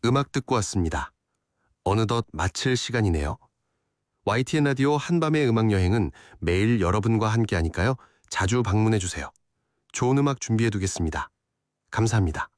음악 듣고 왔습니다. 어느덧 마칠 시간이네요. YTN 라디오 한밤의 음악 여행은 매일 여러분과 함께하니까요. 자주 방문해 주세요. 좋은 음악 준비해 두겠습니다. 감사합니다.